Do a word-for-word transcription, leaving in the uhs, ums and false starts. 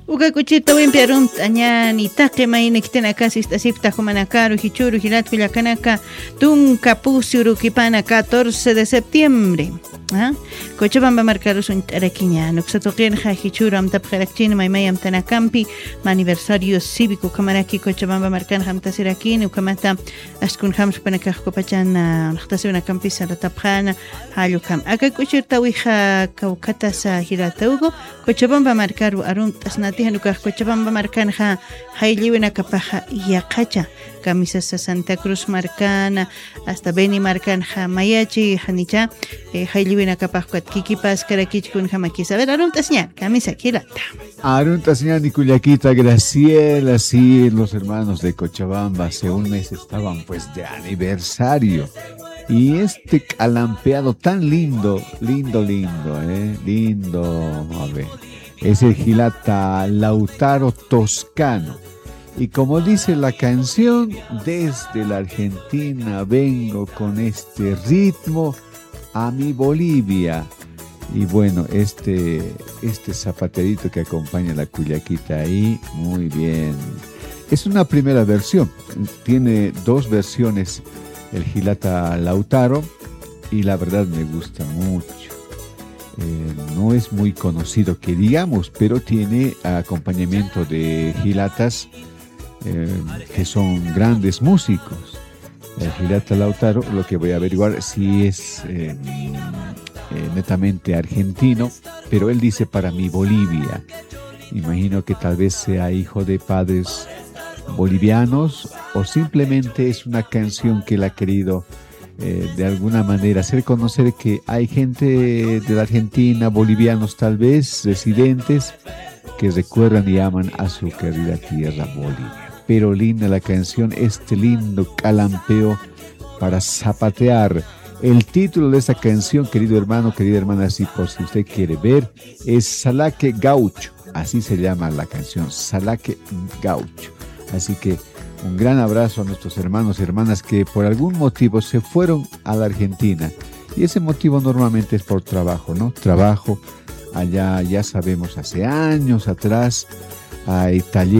Uga kuchita wimpiarun añani taqe mayne kitena kasis tasipta humanakaru hichuru hilatku llakanaka tunka pusiuru kipana catorce de septiembre. ¿Ah? Cochabamba marcarusun araquiña noxatoqenja hichuru amtapqerakchini maymay amtanakampi aniversario cívico kamaraki Cochabamba marcan hamtasirakini ukamata askun hams panakajkopachana naqtasibna kampi saratapjana halukam aka kuchirta wija kaukatasa hirataugo Cochabamba marcaru arun tasnatihan ukaj Cochabamba marcanja hayliwina kapaja yaqacha camisas Santa Cruz marcana hasta Beni marcanja mayachi hanicha eh, hayliwina kapajkuat kikipas karakichkun hamaki saber arun tasña camisa kilata Arun tasña Nicuyaquita Graciela, sí, los hermanos de Cochabamba hace un mes estaban pues de aniversario. Y este calampeado tan lindo, lindo, lindo, eh, lindo, a ver, es el Gilata Lautaro Toscano. Y como dice la canción, desde la Argentina vengo con este ritmo a mi Bolivia. Y bueno, este, este zapaterito que acompaña la cuyaquita ahí, muy bien. Es una primera versión, tiene dos versiones el Gilata Lautaro y la verdad me gusta mucho. Eh, no es muy conocido que digamos, pero tiene acompañamiento de gilatas eh, que son grandes músicos. El Gilata Lautaro, lo que voy a averiguar si es eh, eh, netamente argentino, pero él dice para mi Bolivia. Imagino que tal vez sea hijo de padres bolivianos o simplemente es una canción que él ha querido eh, de alguna manera hacer conocer que hay gente de la Argentina, bolivianos tal vez, residentes, que recuerdan y aman a su querida tierra Bolivia. Pero linda la canción, este lindo calampeo para zapatear. El título de esta canción, querido hermano, querida hermana, si por si usted quiere ver, es Salaque Gaucho. Así se llama la canción, Salaque Gaucho. Así que un gran abrazo a nuestros hermanos y hermanas que por algún motivo se fueron a la Argentina. Y ese motivo normalmente es por trabajo, ¿no? Trabajo, allá ya sabemos, hace años atrás hay talleres.